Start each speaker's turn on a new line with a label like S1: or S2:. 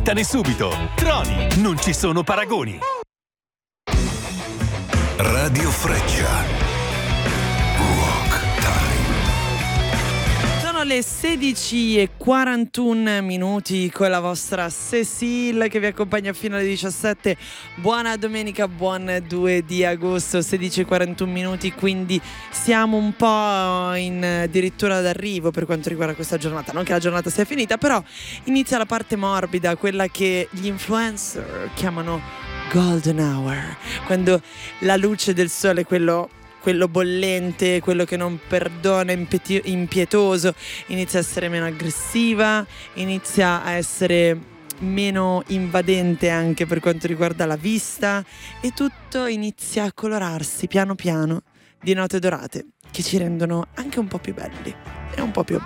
S1: Slittane subito. Troni, non ci sono paragoni.
S2: Radio Freccia.
S3: Sono le 16:41 con la vostra Cecile che vi accompagna fino alle 17. Buona domenica, buon 2 di agosto, 16:41, quindi siamo un po' addirittura d'arrivo per quanto riguarda questa giornata. Non che la giornata sia finita, però inizia la parte morbida, quella che gli influencer chiamano golden hour, quando la luce del sole, quello bollente, quello che non perdona, impietoso, inizia a essere meno aggressiva, inizia a essere meno invadente anche per quanto riguarda la vista, e tutto inizia a colorarsi piano piano di note dorate che ci rendono anche un po' più belli e un po' più